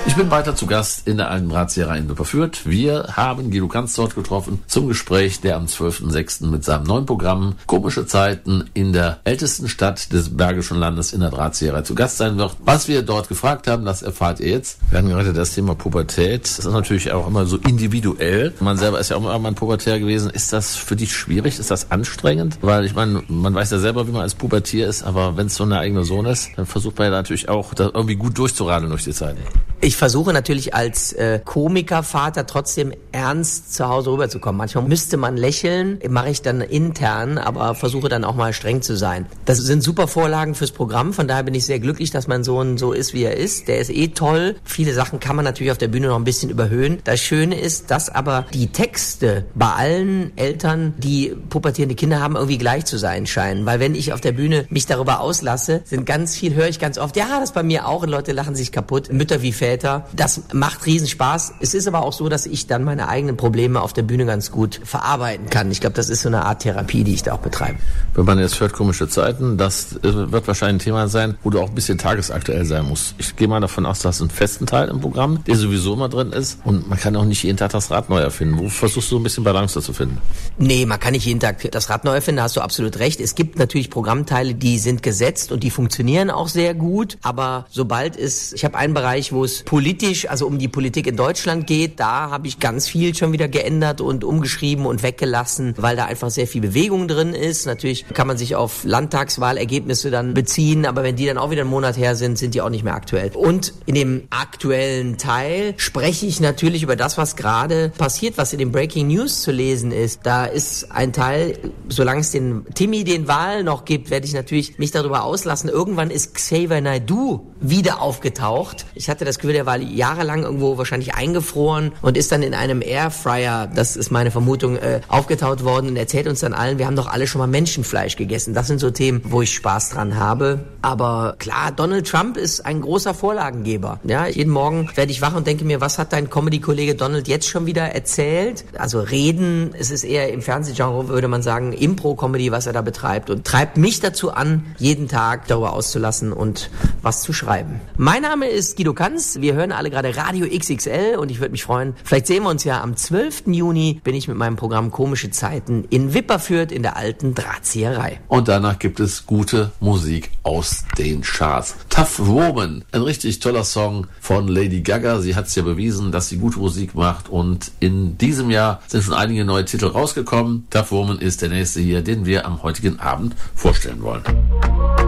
Ich bin weiter zu Gast in der alten Drahtzieherei in Wipperfürth. Wir haben Guido Kanz dort getroffen zum Gespräch, der am 12.06. mit seinem neuen Programm Komische Zeiten in der ältesten Stadt des Bergischen Landes in der Drahtzieherei zu Gast sein wird. Was wir dort gefragt haben, das erfahrt ihr jetzt. Wir hatten gerade das Thema Pubertät. Das ist natürlich auch immer so individuell. Man selber ist ja auch immer ein Pubertär gewesen. Ist das für dich schwierig? Ist das anstrengend? Weil ich meine, man weiß ja selber, wie man als Pubertier ist, aber wenn es so ein eigener Sohn ist, dann versucht man ja natürlich auch, das irgendwie gut durchzuradeln durch die Zeit. Ich versuche natürlich als Komikervater trotzdem ernst zu Hause rüberzukommen. Manchmal müsste man lächeln, mache ich dann intern, aber versuche dann auch mal streng zu sein. Das sind super Vorlagen fürs Programm, von daher bin ich sehr glücklich, dass mein Sohn so ist, wie er ist. Der ist toll. Viele Sachen kann man natürlich auf der Bühne noch ein bisschen überhöhen. Das Schöne ist, dass aber die Texte bei allen Eltern, die pubertierende Kinder haben, irgendwie gleich zu sein scheinen. Weil wenn ich auf der Bühne mich darüber auslasse, höre ich ganz oft, ja, das bei mir auch, und Leute lachen sich kaputt, Mütter wie Väter. Das macht riesen Spaß. Es ist aber auch so, dass ich dann meine eigenen Probleme auf der Bühne ganz gut verarbeiten kann. Ich glaube, das ist so eine Art Therapie, die ich da auch betreibe. Wenn man jetzt hört, komische Zeiten, das wird wahrscheinlich ein Thema sein, wo du auch ein bisschen tagesaktuell sein musst. Ich gehe mal davon aus, du hast einen festen Teil im Programm, der sowieso immer drin ist, und man kann auch nicht jeden Tag das Rad neu erfinden. Wo versuchst du ein bisschen Balance dazu finden? Nee, man kann nicht jeden Tag das Rad neu erfinden, da hast du absolut recht. Es gibt natürlich Programmteile, die sind gesetzt und die funktionieren auch sehr gut, aber ich habe einen Bereich, wo es politisch, also um die Politik in Deutschland geht, da habe ich ganz viel schon wieder geändert und umgeschrieben und weggelassen, weil da einfach sehr viel Bewegung drin ist. Natürlich kann man sich auf Landtagswahlergebnisse dann beziehen, aber wenn die dann auch wieder einen Monat her sind, sind die auch nicht mehr aktuell. Und in dem aktuellen Teil spreche ich natürlich über das, was gerade passiert, was in den Breaking News zu lesen ist. Da ist ein Teil, solange es den Wahl noch gibt, werde ich natürlich mich darüber auslassen. Irgendwann ist Xavier Naidoo wieder aufgetaucht. Ich hatte das Gefühl, der war jahrelang irgendwo wahrscheinlich eingefroren und ist dann in einem Airfryer, das ist meine Vermutung, aufgetaut worden und erzählt uns dann allen, wir haben doch alle schon mal Menschenfleisch gegessen. Das sind so Themen, wo ich Spaß dran habe. Aber klar, Donald Trump ist ein großer Vorlagengeber. Ja, jeden Morgen werde ich wach und denke mir, was hat dein Comedy-Kollege Donald jetzt schon wieder erzählt? Also reden, es ist eher im Fernsehgenre, würde man sagen, Impro-Comedy, was er da betreibt, und treibt mich dazu an, jeden Tag darüber auszulassen und was zu schreiben. Mein Name ist Guido Kanz. Wir hören alle gerade Radio XXL und ich würde mich freuen, vielleicht sehen wir uns ja am 12. Juni, bin ich mit meinem Programm Komische Zeiten in Wipperfürth in der alten Drahtzieherei. Und danach gibt es gute Musik aus den Charts. Tough Woman, ein richtig toller Song von Lady Gaga. Sie hat es ja bewiesen, dass sie gute Musik macht, und in diesem Jahr sind schon einige neue Titel rausgekommen. Tough Woman ist der nächste hier, den wir am heutigen Abend vorstellen wollen.